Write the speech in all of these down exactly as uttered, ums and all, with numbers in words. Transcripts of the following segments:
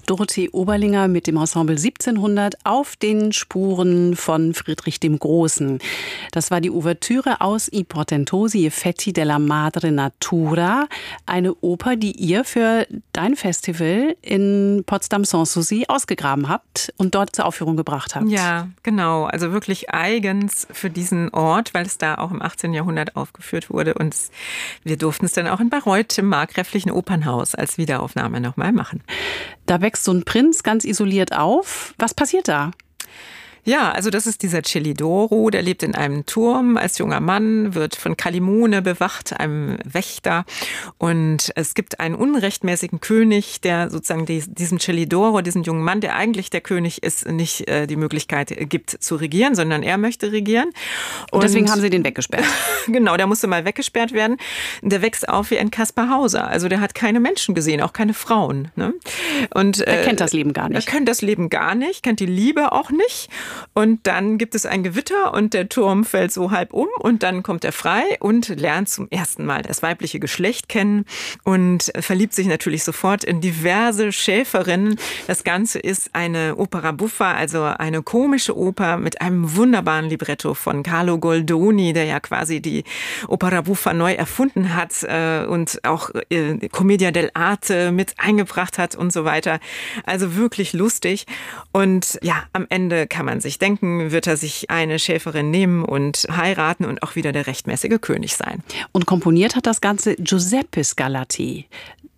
Dorothee Oberlinger mit dem Ensemble siebzehnhundert auf den Spuren von Friedrich dem Großen. Das war die Ouvertüre aus I portentosi effetti della madre natura, eine Oper, die ihr für dein Festival in Potsdam-Sanssouci ausgegraben habt und dort zur Aufführung gebracht habt. Ja, genau. Also wirklich eigens für diesen Ort, weil es da auch im achtzehnten Jahrhundert aufgeführt wurde. Und wir durften es dann auch in Bayreuth im markgräflichen Opernhaus als Wiederaufnahme nochmal machen. Da wächst so ein Prinz ganz isoliert auf. Was passiert da? Ja, also das ist dieser Celidoro, der lebt in einem Turm als junger Mann, wird von Kalimone bewacht, einem Wächter. Und es gibt einen unrechtmäßigen König, der sozusagen diesem Celidoro, diesem jungen Mann, der eigentlich der König ist, nicht äh, die Möglichkeit gibt zu regieren, sondern er möchte regieren. Und deswegen haben sie den weggesperrt. Genau, der musste mal weggesperrt werden. Der wächst auf wie ein Kaspar Hauser. Also der hat keine Menschen gesehen, auch keine Frauen. Ne? Und, er äh, kennt das Leben gar nicht. Er kennt das Leben gar nicht, kennt die Liebe auch nicht. Und dann gibt es ein Gewitter und der Turm fällt so halb um und dann kommt er frei und lernt zum ersten Mal das weibliche Geschlecht kennen und verliebt sich natürlich sofort in diverse Schäferinnen. Das Ganze ist eine Opera buffa, also eine komische Oper mit einem wunderbaren Libretto von Carlo Goldoni, der ja quasi die Opera buffa neu erfunden hat und auch Commedia dell'arte mit eingebracht hat und so weiter. Also wirklich lustig. Und ja, am Ende kann man sich denken, wird er sich eine Schäferin nehmen und heiraten und auch wieder der rechtmäßige König sein. Und komponiert hat das Ganze Giuseppe Scarlatti,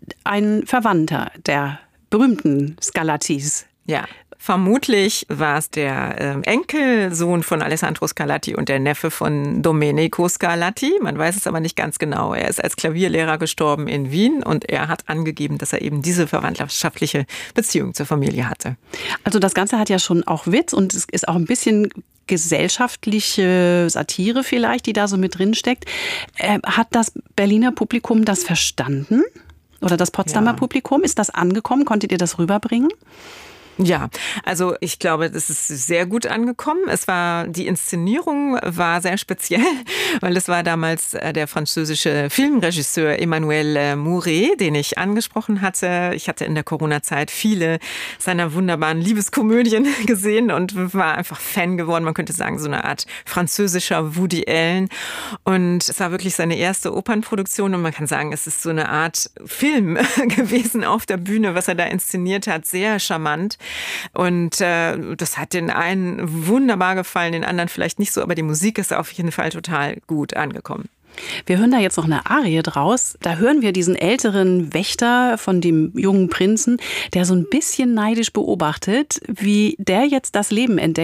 ein Verwandter der berühmten Scarlattis. Ja. Vermutlich war es der äh, Enkelsohn von Alessandro Scarlatti und der Neffe von Domenico Scarlatti. Man weiß es aber nicht ganz genau. Er ist als Klavierlehrer gestorben in Wien und er hat angegeben, dass er eben diese verwandtschaftliche Beziehung zur Familie hatte. Also das Ganze hat ja schon auch Witz und es ist auch ein bisschen gesellschaftliche Satire vielleicht, die da so mit drin steckt. Äh, hat das Berliner Publikum das verstanden? Oder das Potsdamer ja. Publikum? Ist das angekommen? Konntet ihr das rüberbringen? Ja, also ich glaube, das ist sehr gut angekommen. Es war, die Inszenierung war sehr speziell, weil es war damals der französische Filmregisseur Emmanuel Mouret, den ich angesprochen hatte. Ich hatte in der Corona-Zeit viele seiner wunderbaren Liebeskomödien gesehen und war einfach Fan geworden. Man könnte sagen, so eine Art französischer Woody Allen. Und es war wirklich seine erste Opernproduktion und man kann sagen, es ist so eine Art Film gewesen auf der Bühne, was er da inszeniert hat. Sehr charmant. Und äh, das hat den einen wunderbar gefallen, den anderen vielleicht nicht so, aber die Musik ist auf jeden Fall total gut angekommen. Wir hören da jetzt noch eine Arie draus. Da hören wir diesen älteren Wächter von dem jungen Prinzen, der so ein bisschen neidisch beobachtet, wie der jetzt das Leben entdeckt.